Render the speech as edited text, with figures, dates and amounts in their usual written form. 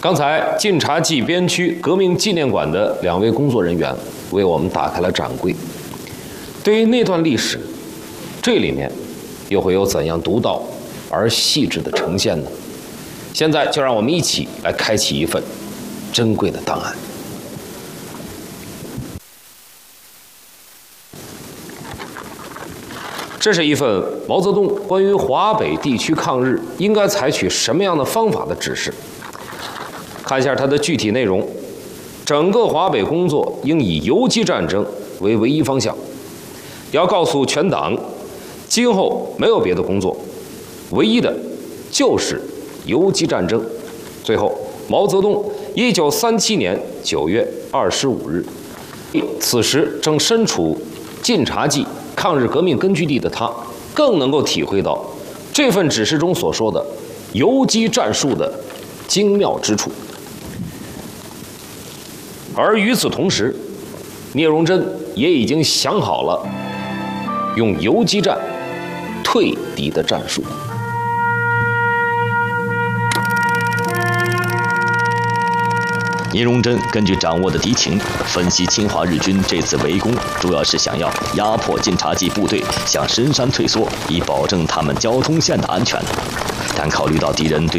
刚才晋察冀边区革命纪念馆的2位工作人员为我们打开了展柜。对于那段历史，这里面又会有怎样独到而细致的呈现呢？现在就让我们一起来开启一份珍贵的档案。这是一份毛泽东关于华北地区抗日应该采取什么样的方法的指示。看一下它的具体内容：整个华北工作应以游击战争为唯一方向，要告诉全党，今后没有别的工作，唯一的就是游击战争。最后，毛泽东1937年9月25日，此时正身处晋察冀抗日革命根据地的他，更能够体会到这份指示中所说的游击战术的精妙之处。而与此同时，聂荣臻也已经想好了用游击战退敌的战术。 聂荣臻根据掌握的敌情，分析侵华日军这次围攻主要是想要压迫晋察冀部队向深山退缩，以保证他们交通线的安全。但考虑到敌人对